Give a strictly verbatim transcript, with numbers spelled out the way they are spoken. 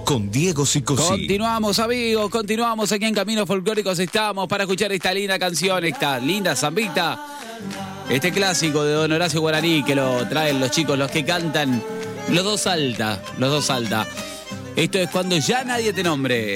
con Diego Sicosí. Continuamos, amigos, continuamos aquí en Caminos Folclóricos. Estamos para escuchar esta linda canción, esta linda zambita, este clásico de Don Horacio Guaraní que lo traen los chicos, los que cantan, los dos salta, los dos salta. Esto es Cuando ya nadie te nombre.